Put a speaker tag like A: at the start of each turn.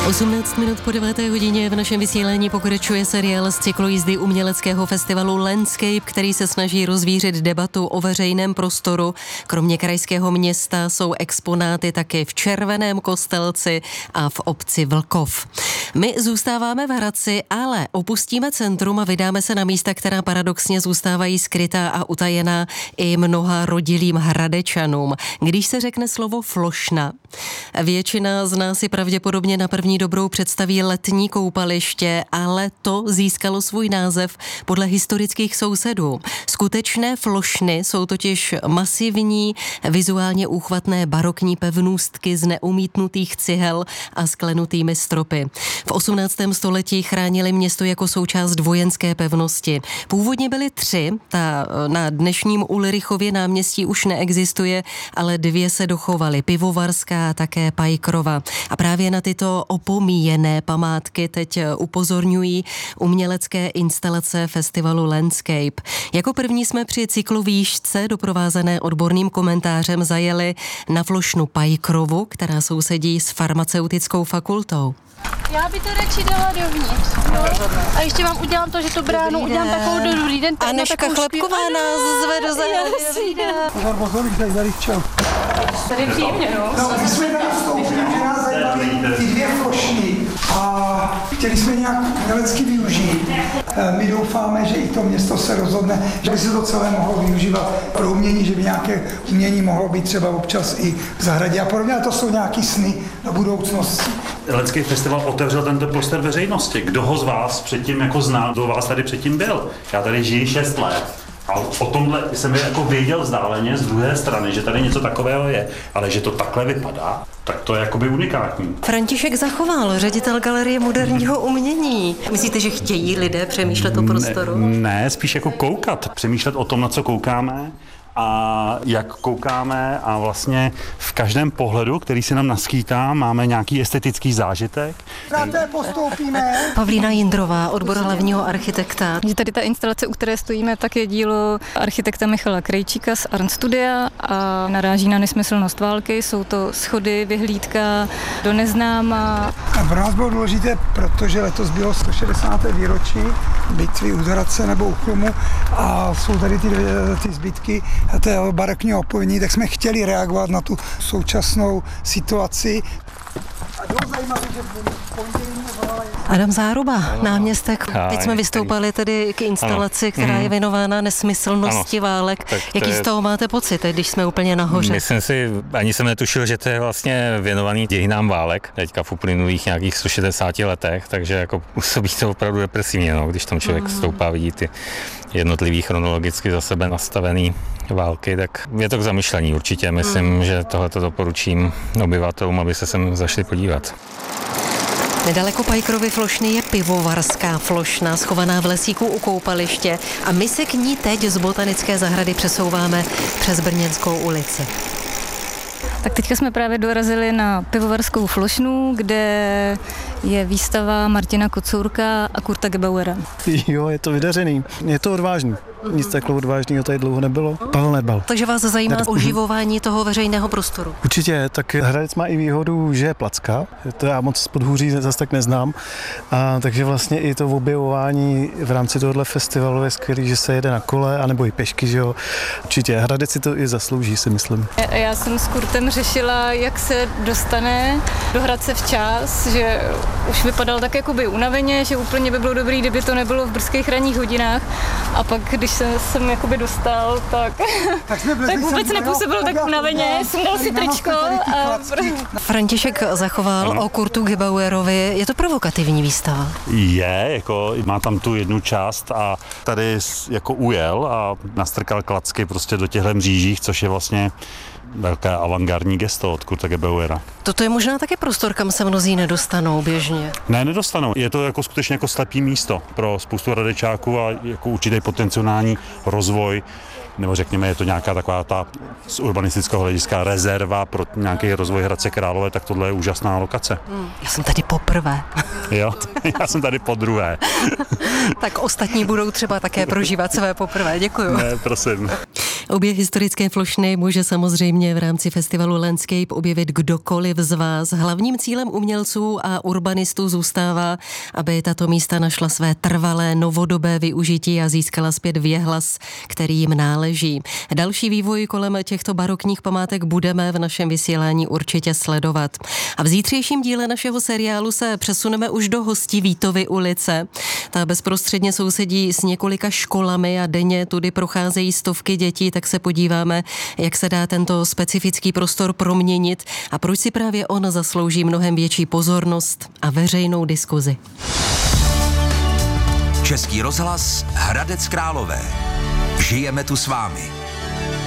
A: 18 minut po 9. hodině v našem vysílání pokračuje seriál z cyklojízdy uměleckého festivalu Landscape, který se snaží rozvířit debatu o veřejném prostoru. Kromě krajského města jsou exponáty také v Červeném Kostelci a v obci Vlkov. My zůstáváme v Hradci, ale opustíme centrum a vydáme se na místa, která paradoxně zůstávají skrytá a utajená i mnoha rodilým Hradečanům. Když se řekne slovo Flošna, většina z nás si pravděpodobně na první dobrou představí letní koupaliště, ale to získalo svůj název podle historických sousedů. Skutečné flošny jsou totiž masivní, vizuálně úchvatné barokní pevnůstky z neumítnutých cihel a sklenutými stropy. V 18. století chránili město jako součást vojenské pevnosti. Původně byly 3, ta na dnešním Ulrichově náměstí už neexistuje, ale 2 se dochovaly, Pivovarská a také Pajkrova. A právě na tyto opomíjené památky teď upozorňují umělecké instalace festivalu Landscape. Jako první jsme při cyklovýšce doprovázené odborným komentářem zajeli na Flošnu Pajkrovu, která sousedí s farmaceutickou fakultou.
B: Já by to radši dala dovnitř, no. A ještě vám udělám to, že tu bránu udělám takovou dobrý den.
A: Anežka Chlepková nás zve do zahrady.
C: Pozor, tady zarychčel.
B: Tady příjemně, no.
C: No, my jsme tady vstoupili, že nás zajímaly ty 2 flošny a chtěli jsme nějak umělecky využít. My doufáme, že i to město se rozhodne, že by se to celé mohlo využívat pro umění, že by nějaké umění mohlo být třeba občas i v zahradě a podobně, ale to jsou nějaký sny na budoucnosti.
D: Landscape festival otevřel tento prostor veřejnosti. Kdo ho z vás předtím jako zná, kdo vás tady předtím byl? Já tady žiji 6 let. A o tomhle jsem jako věděl vzdáleně z druhé strany, že tady něco takového je, ale že to takhle vypadá, tak to je jakoby unikátní.
A: František Zachoval, ředitel Galerie moderního umění. Myslíte, že chtějí lidé přemýšlet o prostoru?
D: Ne, spíš jako koukat, přemýšlet o tom, na co koukáme a jak koukáme a vlastně v každém pohledu, který se nám naskýtá, máme nějaký estetický zážitek.
C: Práté postoupíme.
A: Pavlína Jindrová, odbor hlavního architekta.
E: Že tady ta instalace, u které stojíme, tak je dílo architekta Michala Krejčíka z Art Studia a naráží na nesmyslnost války. Jsou to schody, vyhlídka do neznáma.
C: A pro nás bylo důležité, protože letos bylo 160. výročí bitvy u Hradce nebo u Chlumu a jsou tady ty zbytky té barokního opojení, tak jsme chtěli reagovat na tu současnou situaci. A bylo zajímavé, že v pondělí mě volali.
A: Adam Záruba, náměstek. Teď jsme vystoupali tedy k instalaci, která je věnována nesmyslnosti válek. Jaký z toho máte pocit, když jsme úplně nahoře?
F: Myslím si, ani jsem netušil, že to je vlastně věnovaný dějinám válek, teďka v uplynulých nějakých 160 letech, takže jako působí to opravdu depresivně, no, když tam člověk stoupá, vidí ty jednotlivý chronologicky za sebe nastavený války, tak je to k zamyšlení určitě. Myslím, že tohleto doporučím obyvatelům, aby se sem zašli podívat.
A: Nedaleko Pajkrovy Flošny je Pivovarská Flošna, schovaná v lesíku u koupaliště a my se k ní teď z botanické zahrady přesouváme přes Brněnskou ulici.
E: Tak teďka jsme právě dorazili na Pivovarskou Flošnu, kde je výstava Martina Kocourka a Kurta Gebauera.
G: Jo, je to vydařený. Je to odvážný. Nic takhle odvážného tady dlouho nebylo. Pavel Nedbal.
A: Takže vás zajímá oživování toho veřejného prostoru?
G: Určitě, tak Hradec má i výhodu, že je placka. To já moc z Podhůří zase tak neznám. Takže vlastně i to objevování v rámci tohohle festivalu je skvělý, že se jede na kole, anebo i pešky, že jo. Určitě, Hradec si to i zaslouží, si myslím.
E: Já jsem s Kurtem řešila, jak se dostane do Hradce včas, že už vypadal tak jakoby unaveně, že úplně by bylo dobrý, kdyby to nebylo v brzkých ranních hodinách. A pak, když jsem jakoby dostal, tak vůbec nepůsobilo tak unaveně. Jsem dal si tričko a...
A: František Zachoval o Kurtu Gebauerovi. Je to provokativní výstava?
D: Je, jako má tam tu jednu část a tady jako ujel a nastrkal klacky prostě do těchto mřížích, což je vlastně velké avantgardní gesto od Kurta Gebauera.
A: Toto je možná také prostor, kam se mnozí nedostanou běžně.
D: Ne, nedostanou. Je to jako skutečně jako slepý místo pro spoustu Hradečáků a jako určitý potenciální rozvoj, nebo řekněme, je to nějaká taková ta z urbanistického hlediska rezerva pro nějaký rozvoj Hradce Králové, tak tohle je úžasná lokace.
A: Já jsem tady poprvé.
D: Jo, já jsem tady podruhé.
A: Tak ostatní budou třeba také prožívat své poprvé. Děkuju.
D: Ne, prosím.
A: Obě historické plošiny může samozřejmě v rámci festivalu Landscape objevit kdokoliv z vás. Hlavním cílem umělců a urbanistů zůstává, aby tato místa našla své trvalé novodobé využití a získala zpět věhlas, který jim náleží. Další vývoj kolem těchto barokních památek budeme v našem vysílání určitě sledovat. A v zítřejším díle našeho seriálu se přesuneme už do Hostivítovy ulice. Ta bezprostředně sousedí s několika školami a denně tudy procházejí stovky dětí, tak se podíváme, jak se dá tento specifický prostor proměnit a proč si právě on zaslouží mnohem větší pozornost a veřejnou diskuzi.
H: Český rozhlas Hradec Králové. Žijeme tu s vámi.